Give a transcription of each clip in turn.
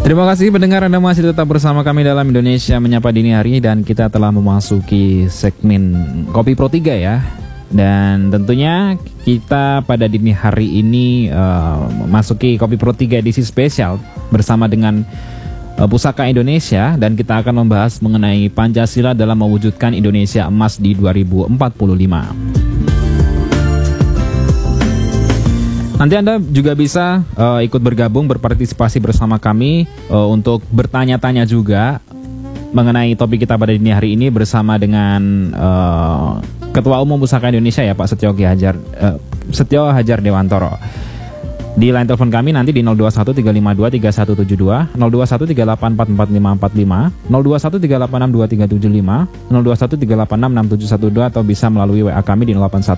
Terima kasih pendengar, Anda masih tetap bersama kami dalam Indonesia Menyapa Dini Hari, dan kita telah memasuki segmen Kopi Pro 3 ya. Dan tentunya kita pada dini hari ini memasuki Kopi Pro 3 edisi spesial bersama dengan Pusaka Indonesia, dan kita akan membahas mengenai Pancasila dalam mewujudkan Indonesia Emas di 2045. Nanti Anda juga bisa ikut bergabung, berpartisipasi bersama kami untuk bertanya-tanya juga mengenai topik kita pada dini hari ini bersama dengan Ketua Umum Pusaka Indonesia ya Pak Setio Hadjar Dewantoro. Di line telepon kami nanti di 0213523172, 0213844545, 0213862375, 0213866712, atau bisa melalui WA kami di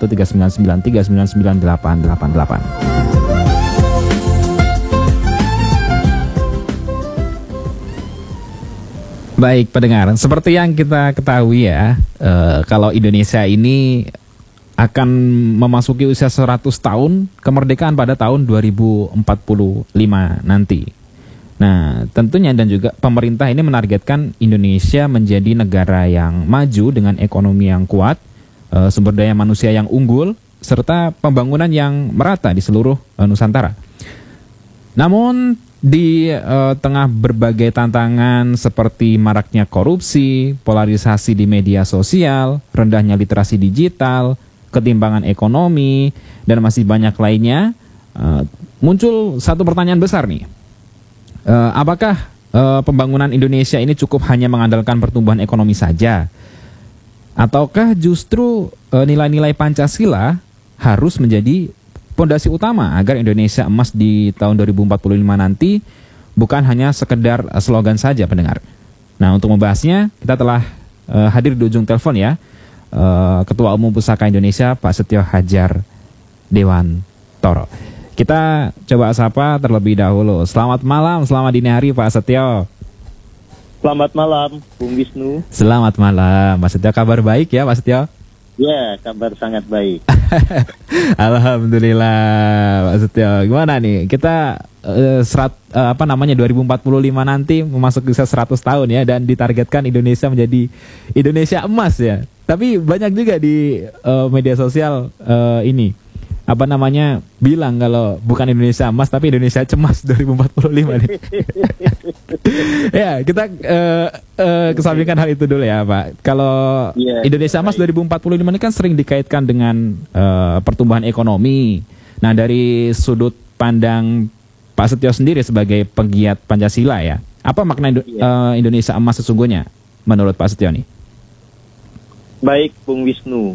081399398888. Baik pendengar, seperti yang kita ketahui ya, kalau Indonesia ini akan memasuki usia 100 tahun kemerdekaan pada tahun 2045 nanti. Nah, tentunya dan juga pemerintah ini menargetkan Indonesia menjadi negara yang maju dengan ekonomi yang kuat, sumber daya manusia yang unggul, serta pembangunan yang merata di seluruh Nusantara. Namun di tengah berbagai tantangan seperti maraknya korupsi, polarisasi di media sosial, rendahnya literasi digital, ketimpangan ekonomi, dan masih banyak lainnya, muncul satu pertanyaan besar nih. Apakah pembangunan Indonesia ini cukup hanya mengandalkan pertumbuhan ekonomi saja? Ataukah justru nilai-nilai Pancasila harus menjadi pondasi utama agar Indonesia emas di tahun 2045 nanti bukan hanya sekedar slogan saja pendengar? Nah, untuk membahasnya kita telah hadir di ujung telepon ya, Ketua Umum Pusaka Indonesia Pak Setio Hadjar Dewantoro. Kita coba sapa terlebih dahulu. Selamat malam, selamat dini hari Pak Setio. Selamat malam, Bung Wisnu. Selamat malam, Pak Setio. Kabar baik ya Pak Setio? Ya, kabar sangat baik. Alhamdulillah Pak Setio. Gimana nih? Kita 2045 nanti memasuki usia 100 tahun ya, dan ditargetkan Indonesia menjadi Indonesia emas ya. Tapi banyak juga di media sosial ini bilang kalau bukan Indonesia emas tapi Indonesia cemas 2045 nih. Ya, kita kesampingkan hal itu dulu ya Pak. Kalau Indonesia emas 2045 ini kan sering dikaitkan dengan pertumbuhan ekonomi. Nah, dari sudut pandang Pak Setio sendiri sebagai penggiat Pancasila ya, apa makna Indonesia emas sesungguhnya menurut Pak Setio nih? Baik, Bung Wisnu.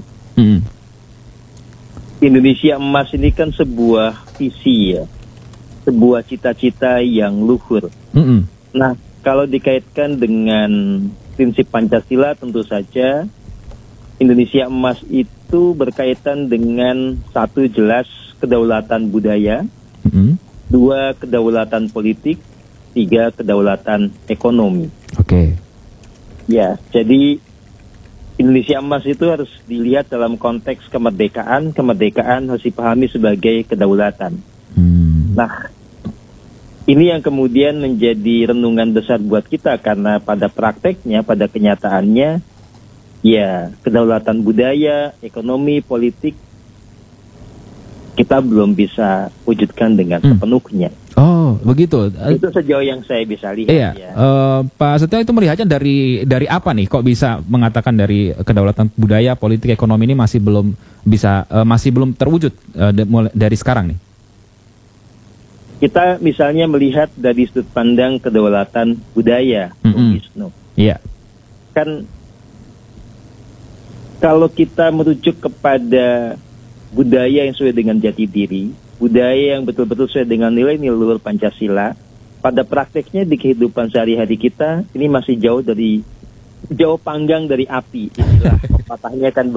Indonesia emas ini kan sebuah visi ya, sebuah cita-cita yang luhur. Nah, kalau dikaitkan dengan prinsip Pancasila, tentu saja Indonesia emas itu berkaitan dengan satu, jelas kedaulatan budaya, dua, kedaulatan politik, tiga, kedaulatan ekonomi. Oke. Ya, jadi Indonesia emas itu harus dilihat dalam konteks kemerdekaan. Kemerdekaan harus dipahami sebagai kedaulatan. Nah, ini yang kemudian menjadi renungan besar buat kita, karena pada prakteknya, pada kenyataannya, ya kedaulatan budaya, ekonomi, politik kita belum bisa wujudkan dengan sepenuhnya. Oh, begitu. Itu sejauh yang saya bisa lihat. Iya. Ya. Pak Setio itu melihatnya dari apa nih? Kok bisa mengatakan dari kedaulatan budaya, politik, ekonomi ini masih belum terwujud dari sekarang nih? Kita misalnya melihat dari sudut pandang kedaulatan budaya, Wisnu. Iya. Kan kalau kita merujuk kepada budaya yang sesuai dengan jati diri, budaya yang betul-betul sesuai dengan nilai-nilai luhur Pancasila, pada prakteknya di kehidupan sehari-hari kita ini masih jauh panggang dari api. Istilah pepatahnya kan